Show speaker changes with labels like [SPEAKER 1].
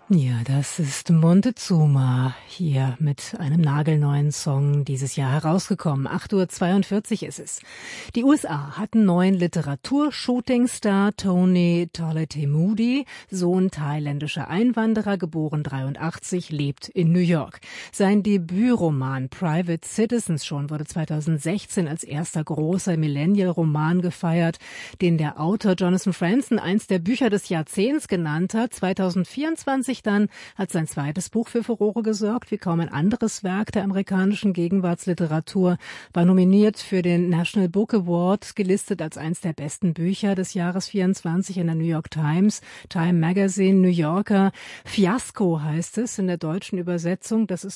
[SPEAKER 1] Ja, das ist Montezuma hier mit einem nagelneuen Song dieses Jahr herausgekommen. 8:42 Uhr ist es. Die USA hatten neuen Literaturshootingstar Tony Tolletay-Moody, Sohn thailändischer Einwanderer, geboren 83, lebt in New York. Sein Debütroman Private Citizens schon wurde 2016 als erster großer Millennial-Roman gefeiert, den der Autor Jonathan Franzen eins der Bücher des Jahrzehnts genannt hat. 2024 dann hat sein zweites Buch für Furore gesorgt, wie kaum ein anderes Werk der amerikanischen Gegenwartsliteratur, war nominiert für den National Book Award, gelistet als eins der besten Bücher des Jahres 24 in der New York Times, Time Magazine, New Yorker. Fiasko heißt es in der deutschen Übersetzung. Das ist